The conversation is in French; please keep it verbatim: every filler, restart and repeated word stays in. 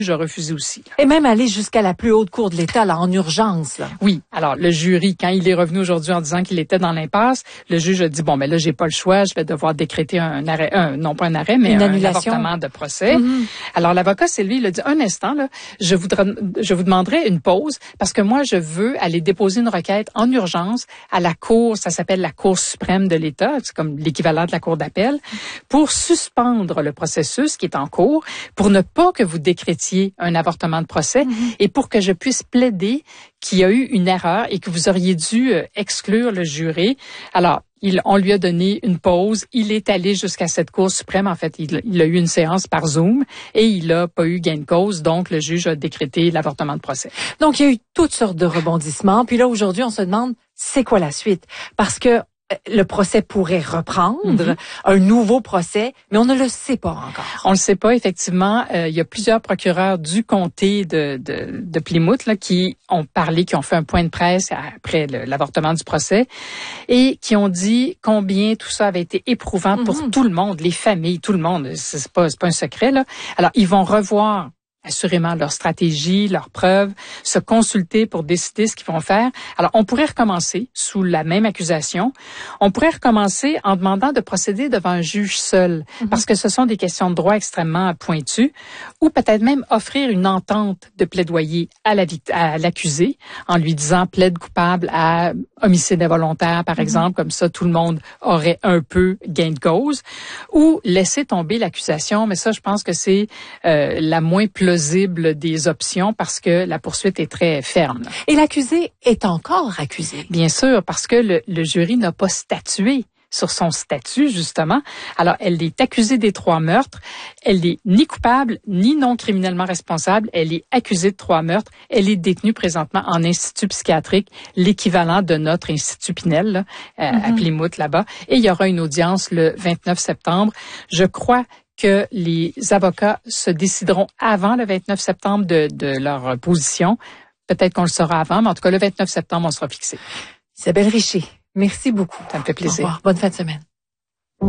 je refusais aussi. Et même aller jusqu'à la plus haute cour de l'État, là, en urgence. Là. Oui. Alors, le jury, quand il est revenu aujourd'hui en disant qu'il était dans l'impasse, le juge a dit, bon, mais là, j'ai pas le choix, je vais devoir décréter un arrêt, un, non pas un arrêt, mais Une un annulation. avortement de procès. Mm-hmm. Alors, l'avocat, c'est lui, il a dit, un instant, là, je voudrais, je vous demanderai une pause parce que moi, je veux aller déposer une requête en urgence à la Cour, ça s'appelle la Cour suprême de l'État, c'est comme l'équivalent de la Cour d'appel, pour suspendre le processus qui est en cours, pour ne pas que vous décrétiez un avortement de procès mm-hmm. et pour que je puisse plaider qu'il y a eu une erreur et que vous auriez dû euh, exclure le juré. Alors, il, on lui a donné une pause. Il est allé jusqu'à cette Cour suprême. En fait, il, il a eu une séance par Zoom et il n'a pas eu gain de cause. Donc, le juge a décrété l'avortement de procès. Donc, il y a eu toutes sortes de rebondissements. Puis là, aujourd'hui, on se demande, c'est quoi la suite? Parce que le procès pourrait reprendre, mm-hmm. un nouveau procès, mais on ne le sait pas encore. On le sait pas, effectivement. Euh, il y a plusieurs procureurs du comté de, de, de Plymouth là, qui ont parlé, qui ont fait un point de presse après le, l'avortement du procès et qui ont dit combien tout ça avait été éprouvant mm-hmm. pour tout le monde, les familles, tout le monde. C'est pas, c'est pas un secret, là. Alors, ils vont revoir assurément leur stratégie, leurs preuves, se consulter pour décider ce qu'ils vont faire. Alors, on pourrait recommencer sous la même accusation. On pourrait recommencer en demandant de procéder devant un juge seul, mm-hmm. parce que ce sont des questions de droit extrêmement pointues, ou peut-être même offrir une entente de plaidoyer à, la, à l'accusé en lui disant plaide coupable à homicide involontaire, par mm-hmm. exemple, comme ça tout le monde aurait un peu gain de cause, ou laisser tomber l'accusation, mais ça, je pense que c'est euh, la moins plausible des options parce que la poursuite est très ferme. Et l'accusé est encore accusé. Bien sûr, parce que le, le jury n'a pas statué sur son statut, justement. Alors, elle est accusée des trois meurtres. Elle n'est ni coupable, ni non criminellement responsable. Elle est accusée de trois meurtres. Elle est détenue présentement en institut psychiatrique, l'équivalent de notre institut Pinel, là, mm-hmm. à Plymouth, là-bas. Et il y aura une audience le vingt-neuf septembre. Je crois que les avocats se décideront avant le vingt-neuf septembre de, de leur position. Peut-être qu'on le saura avant, mais en tout cas, le vingt-neuf septembre, on sera fixé. Isabelle Richer, merci beaucoup. Ça me fait plaisir. Au revoir. Bonne fin de semaine.